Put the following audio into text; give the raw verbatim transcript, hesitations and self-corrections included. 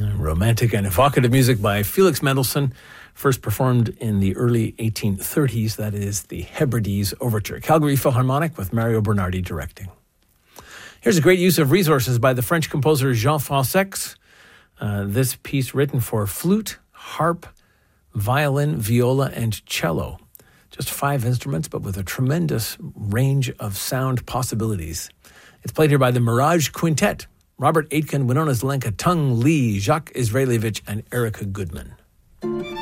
Romantic and evocative music by Felix Mendelssohn, first performed in the early eighteen thirties. That is the Hebrides Overture. Calgary Philharmonic with Mario Bernardi directing. Here's a great use of resources by the French composer Jean Fransex. Uh, this piece written for flute, harp, violin, viola, and cello. Just five instruments, but with a tremendous range of sound possibilities. It's played here by the Mirage Quintet. Robert Aitken, Winona Zelenka, Tung Lee, Jacques Israelevich, and Erica Goodman.